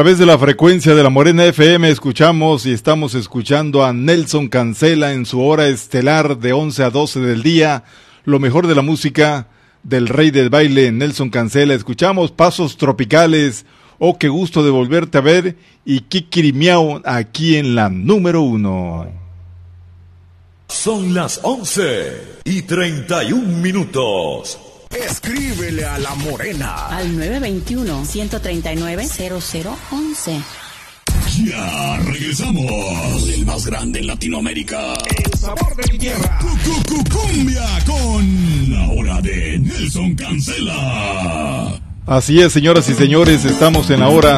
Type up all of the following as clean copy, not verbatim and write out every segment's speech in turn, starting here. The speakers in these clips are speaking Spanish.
través de la frecuencia de la Morena FM escuchamos y estamos escuchando a Nelson Cancela en su hora estelar de 11 a 12 del día, lo mejor de la música del rey del baile, Nelson Cancela. Escuchamos Pasos Tropicales, Oh, qué gusto de volverte a ver, y Kikirimiao aquí en la número 1. Son las 11:31. Escríbele a La Morena al 921-139-0011. Ya regresamos. El más grande en Latinoamérica. El sabor de mi tierra. Cumbia con la hora de Nelson Cancela. Así es, señoras y señores, estamos en la hora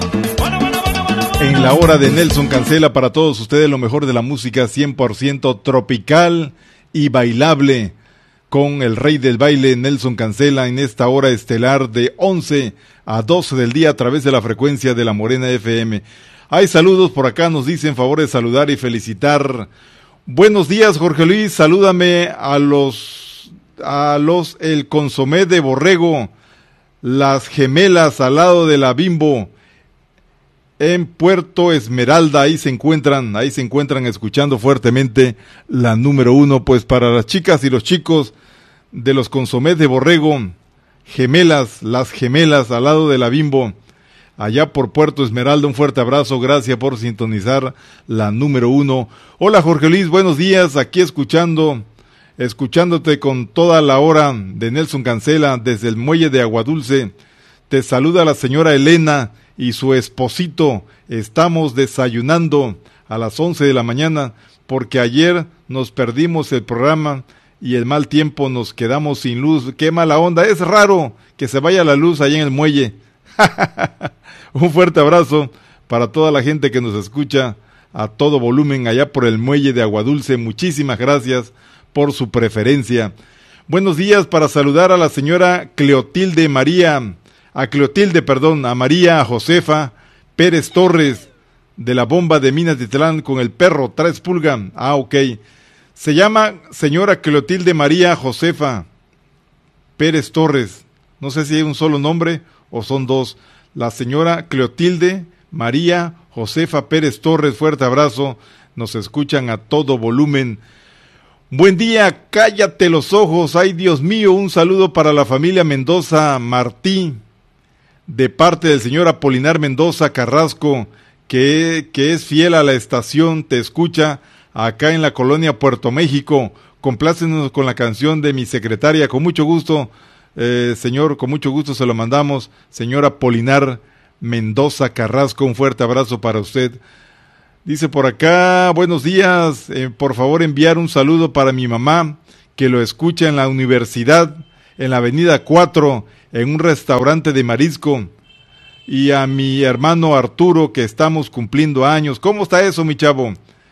de Nelson Cancela para todos ustedes, lo mejor de la música 100% tropical y bailable, con el rey del baile Nelson Cancela en esta hora estelar de 11 a 12 del día a través de la frecuencia de la Morena FM. Hay saludos por acá, nos dicen favor de saludar y felicitar. Buenos días, Jorge Luis, salúdame a los el consomé de borrego, las gemelas al lado de la Bimbo, en Puerto Esmeralda. Ahí se encuentran escuchando fuertemente la número 1, pues para las chicas y los chicos de los consomés de borrego, gemelas, las gemelas al lado de la Bimbo, allá por Puerto Esmeralda, un fuerte abrazo, gracias por sintonizar la número 1. Hola Jorge Luis, buenos días, aquí escuchándote con toda la hora de Nelson Cancela desde el muelle de Aguadulce. Te saluda la señora Elena y su esposito. Estamos desayunando a las 11 de la mañana porque ayer nos perdimos el programa y el mal tiempo nos quedamos sin luz. ¡Qué mala onda! Es raro que se vaya la luz allá en el muelle. Un fuerte abrazo para toda la gente que nos escucha a todo volumen allá por el muelle de Aguadulce. Muchísimas gracias por su preferencia. Buenos días para saludar a la señora a María Josefa Pérez Torres de la bomba de Minas de Titlán con el perro 3 pulgas. Ok. Se llama señora Cleotilde María Josefa Pérez Torres. No sé si hay un solo nombre o son dos. La señora Cleotilde María Josefa Pérez Torres, fuerte abrazo. Nos escuchan a todo volumen. Buen día, cállate los ojos. Ay, Dios mío, un saludo para la familia Mendoza Martí, de parte del señor Apolinar Mendoza Carrasco, que es fiel a la estación, te escucha acá en la colonia Puerto México. Complácenos con la canción de mi secretaria, con mucho gusto, señor, con mucho gusto se lo mandamos, señor Apolinar Mendoza Carrasco, un fuerte abrazo para usted. Dice por acá, buenos días, por favor enviar un saludo para mi mamá, que lo escucha en la universidad, en la avenida 4, en un restaurante de marisco, y a mi hermano Arturo, que estamos cumpliendo años. ¿Cómo está eso, mi chavo?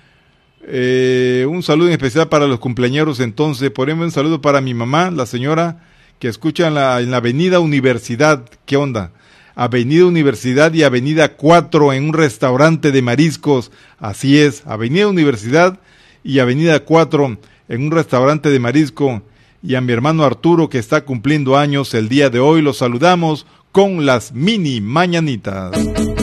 Un saludo en especial para los cumpleañeros. Entonces, ponemos un saludo para mi mamá, la señora que escucha en la avenida Universidad. ¿Qué onda? Avenida Universidad y avenida 4 en un restaurante de mariscos. Así es, avenida Universidad y avenida 4 en un restaurante de marisco. Y a mi hermano Arturo, que está cumpliendo años el día de hoy, los saludamos con las mini mañanitas.